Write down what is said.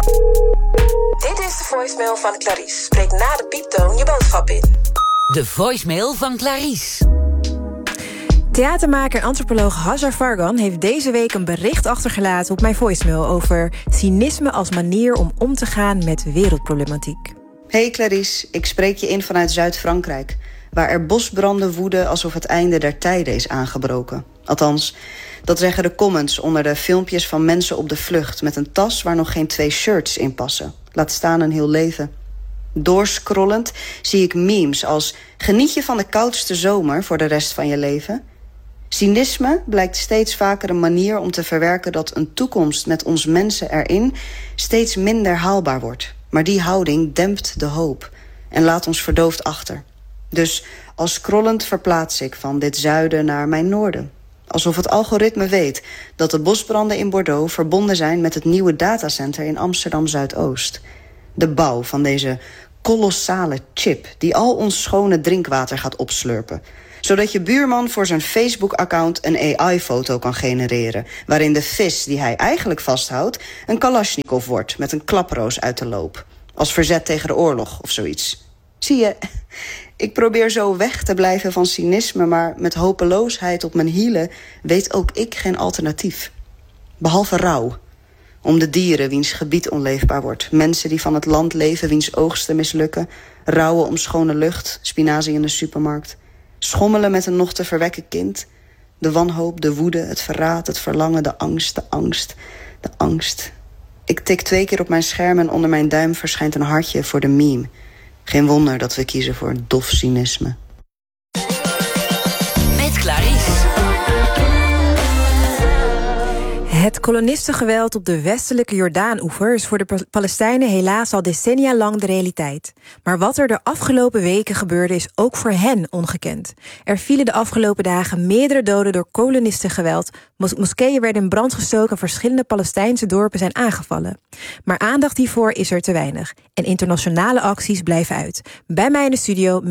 Dit is de voicemail van Clarice. Spreek na de pieptoon je boodschap in. De voicemail van Clarice. Theatermaker en antropoloog Hajar Fargan heeft deze week een bericht achtergelaten op mijn voicemail over cynisme als manier om te gaan met wereldproblematiek. Hey Clarice, ik spreek je in vanuit Zuid-Frankrijk, waar er bosbranden woeden alsof het einde der tijden is aangebroken. Althans, dat zeggen de comments onder de filmpjes van mensen op de vlucht met een tas waar nog geen 2 shirts in passen. Laat staan een heel leven. Doorscrollend zie ik memes als: geniet je van de koudste zomer voor de rest van je leven? Cynisme blijkt steeds vaker een manier om te verwerken dat een toekomst met ons mensen erin steeds minder haalbaar wordt. Maar die houding dempt de hoop en laat ons verdoofd achter. Dus al scrollend verplaats ik van dit zuiden naar mijn noorden. Alsof het algoritme weet dat de bosbranden in Bordeaux verbonden zijn met het nieuwe datacenter in Amsterdam-Zuidoost. De bouw van deze kolossale chip die al ons schone drinkwater gaat opslurpen, zodat je buurman voor zijn Facebook-account een AI-foto kan genereren, waarin de vis die hij eigenlijk vasthoudt een Kalashnikov wordt met een klaproos uit de loop. Als verzet tegen de oorlog of zoiets. Zie je, ik probeer zo weg te blijven van cynisme, maar met hopeloosheid op mijn hielen weet ook ik geen alternatief. Behalve rouw. Om de dieren wiens gebied onleefbaar wordt. Mensen die van het land leven wiens oogsten mislukken. Rouwen om schone lucht, spinazie in de supermarkt. Schommelen met een nog te verwekken kind. De wanhoop, de woede, het verraad, het verlangen, de angst, de angst, de angst. Ik tik 2 keer op mijn scherm en onder mijn duim verschijnt een hartje voor de meme. Geen wonder dat we kiezen voor dof cynisme. Met Clarice. Het kolonistengeweld op de westelijke Jordaan-oever is voor de Palestijnen helaas al decennia lang de realiteit. Maar wat er de afgelopen weken gebeurde is ook voor hen ongekend. Er vielen de afgelopen dagen meerdere doden door kolonistengeweld. Moskeeën werden in brand gestoken en verschillende Palestijnse dorpen zijn aangevallen. Maar aandacht hiervoor is er te weinig. En internationale acties blijven uit. Bij mij in de studio